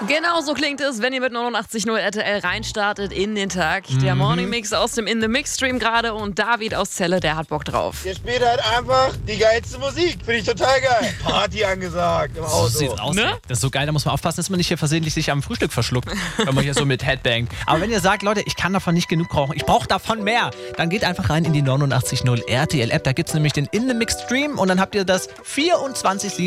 Genau so klingt es, wenn ihr mit 89.0 RTL reinstartet in den Tag. Der Morning Mix aus dem In The Mix Stream gerade und David aus Celle, der hat Bock drauf. Ihr spielt halt einfach die geilste Musik. Finde ich total geil. Party angesagt im Auto. So sieht's aus. Ne? Das ist so geil, da muss man aufpassen, dass man nicht hier versehentlich sich am Frühstück verschluckt, wenn man hier so mit Headbangt. Aber wenn ihr sagt, Leute, ich kann davon nicht genug brauchen, ich brauche davon mehr, dann geht einfach rein in die 89.0 RTL App. Da gibt's nämlich den In The Mix Stream und dann habt ihr das 24/7